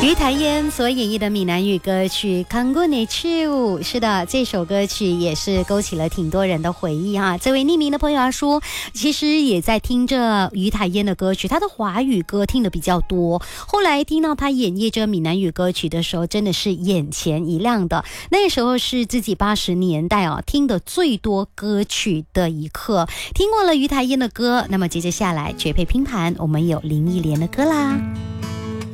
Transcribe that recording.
于台烟所演绎的闽南语歌曲《康过你去舞》，是的，这首歌曲也是勾起了挺多人的回忆哈。这位匿名的朋友说，其实也在听着于台烟的歌曲，他的华语歌听的比较多，后来听到他演绎这闽南语歌曲的时候，真的是眼前一亮的。那时候是自己80年代听的最多歌曲的一刻。听过了于台烟的歌，那么接着下来绝配拼盘，我们有林忆莲的歌啦。